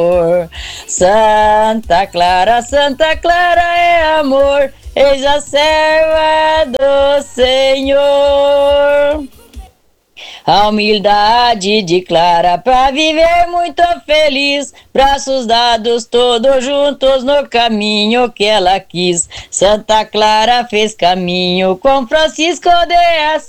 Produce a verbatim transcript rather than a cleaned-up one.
Santa Clara, Santa Clara é amor, eis a serva do Senhor. A humildade de Clara pra viver muito feliz, braços dados todos juntos no caminho que ela quis. Santa Clara fez caminho com Francisco de Assis.